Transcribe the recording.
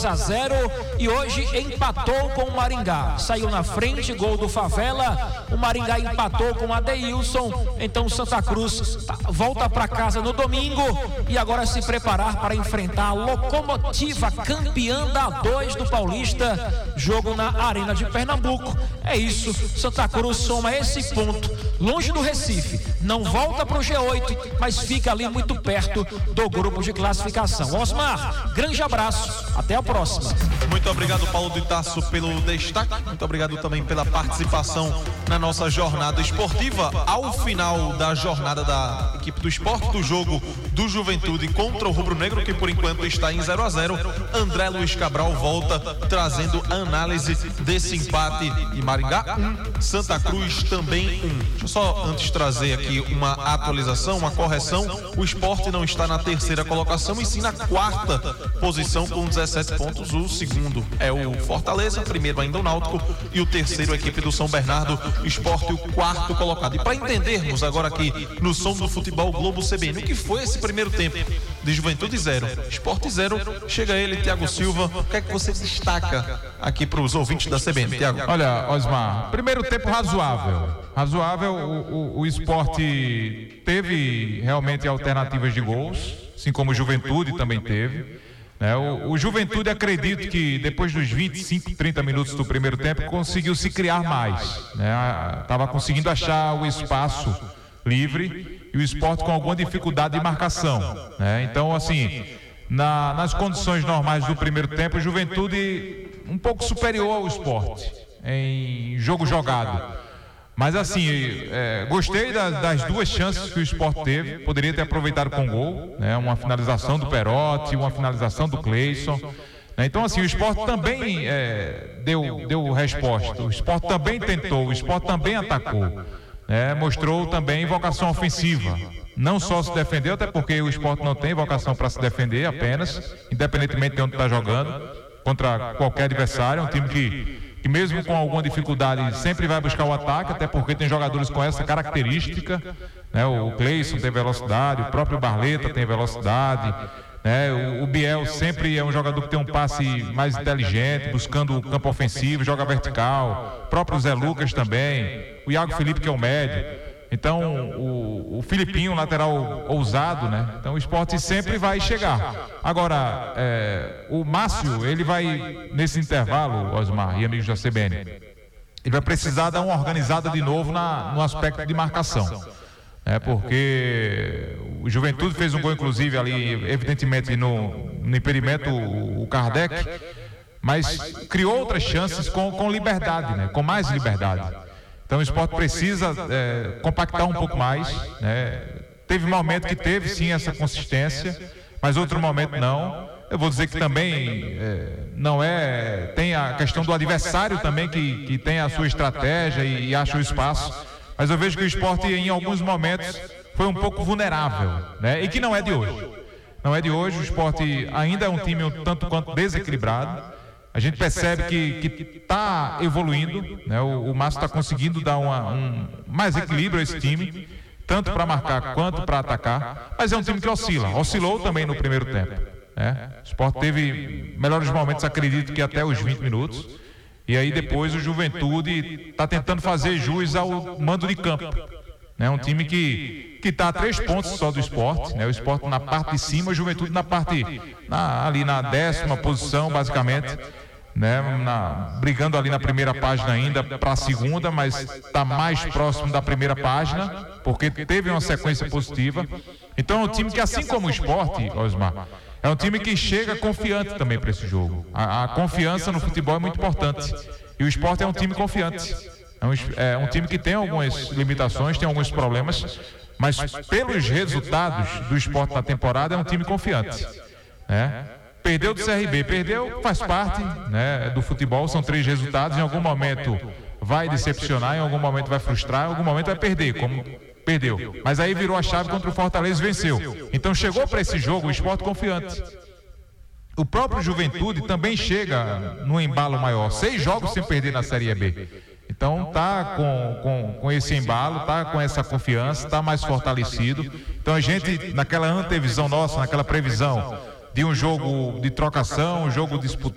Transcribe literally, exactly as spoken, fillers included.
dois a zero e hoje empatou com o Maringá. Saiu na frente, gol do Favela. O Maringá empatou com o Adeilson. Então o Santa Cruz tá, volta para casa no domingo e agora se preparar para enfrentar a Locomotiva, campeã da A dois do Paulista. Jogo na Arena de Pernambuco. É isso, Santa Cruz soma esse ponto, longe do Recife, não volta para o G oito, mas fica ali muito perto do grupo de classificação. Osmar, grande abraço, até a próxima. Muito obrigado, Paulo de Tarso, pelo destaque, muito obrigado também pela participação na nossa jornada esportiva. Ao final da jornada da equipe do Esporte, do jogo do Juventude contra o Rubro Negro, que por enquanto está em zero a zero, André Luiz Cabral volta trazendo a análise desse empate. E Maringá um, Santa Cruz também um. Deixa eu só antes trazer aqui uma atualização, uma correção. O Sport não está na terceira colocação e sim na quarta posição com dezessete pontos. O segundo é o Fortaleza, primeiro ainda o Náutico e o terceiro a equipe do São Bernardo. Sport o quarto colocado. E para entendermos agora aqui no Som do Futebol Globo C B N, o que foi esse primeiro tempo de Juventude zero, Sport zero, chega ele, Thiago Silva. O que é que você destaca aqui para os ouvintes da C B N, Thiago? Olha, Osmar, primeiro tempo razoável. Razoável, o, o, o Sport teve realmente alternativas de gols, assim como o Juventude também teve. Né? O, o Juventude, acredito que depois dos vinte e cinco, trinta minutos do primeiro tempo, conseguiu se criar mais. Estava né? conseguindo achar o espaço livre e o Sport com alguma dificuldade de marcação. Né? Então, assim, na, nas condições normais do primeiro tempo, o Juventude um pouco superior ao Sport em jogo jogado. Mas assim, é, gostei das, das duas chances que o Sport teve. Poderia ter aproveitado com gol, né? Uma finalização do Perotti, uma finalização do Cleison, né? Então assim, o Sport também é, deu, deu resposta. O Sport também tentou, o Sport também atacou, né? Mostrou também vocação ofensiva. Não só se defendeu, até porque o Sport não tem vocação para se defender apenas, independentemente de onde está jogando, contra qualquer adversário. É um time que que mesmo com alguma dificuldade sempre vai buscar o ataque, até porque tem jogadores com essa característica, né? O Cleison tem velocidade, o próprio Barleta tem velocidade, né? o, o Biel sempre é um jogador que tem um passe mais inteligente, buscando o campo ofensivo, joga vertical, o próprio Zé Lucas também, o Iago Felipe, que é o médio. Então o, o Filipinho, lateral ousado, né? Então o Sport sempre vai chegar. Agora, é, o Márcio, ele vai, nesse intervalo, Osmar e amigos da C B N, ele vai precisar dar uma organizada de novo na, no aspecto de marcação. É, porque o Juventude fez um gol, inclusive, ali, evidentemente, no, no impedimento, o, o Kardec, mas criou outras chances com, com liberdade, né? Com mais liberdade. Então o Sport precisa é, compactar um pouco mais, né? Teve momento que teve sim essa consistência, mas outro momento não. Eu vou dizer que também é, não é, tem a questão do adversário também que, que tem a sua estratégia e, e acha o espaço, mas eu vejo que o Sport em alguns momentos foi um pouco vulnerável, né? E que não é de hoje. Não é de hoje, o Sport ainda é um time um tanto quanto desequilibrado. A gente percebe que está evoluindo, né? O, o Márcio está conseguindo dar uma, um mais equilíbrio a esse time, tanto para marcar quanto para atacar, mas é um time que oscila, oscilou também no primeiro tempo, né? O Sport teve melhores momentos, acredito que até os vinte minutos, e aí depois o Juventude está tentando fazer jus ao mando de campo. É um time que que está a três pontos só do Sport, né? O Sport na parte de cima, o Juventude na parte, na, ali na décima posição, basicamente, né? Na, brigando ali na primeira página ainda para a segunda, mas está mais próximo da primeira página, porque teve uma sequência positiva. Então é um time que, assim como o Sport, Osmar, é um time que chega confiante também para esse jogo. A, a confiança no futebol é muito importante, e o Sport é um time confiante. É um, é um time que tem algumas limitações, tem alguns problemas, mas pelos resultados do Sport na temporada é um time confiante, né? Perdeu do C R B, perdeu, faz parte, né, do futebol, são três resultados, em algum momento vai decepcionar, em algum momento vai frustrar, em algum momento vai perder, como perdeu. Mas aí virou a chave contra o Fortaleza e venceu. Então chegou para esse jogo o Sport confiante. O próprio Juventude também chega no embalo maior, seis jogos sem perder na Série B. Então tá com, com, com esse embalo, tá com essa confiança, tá mais fortalecido. Então a gente, naquela antevisão nossa, naquela previsão de um jogo de trocação, um jogo disputado,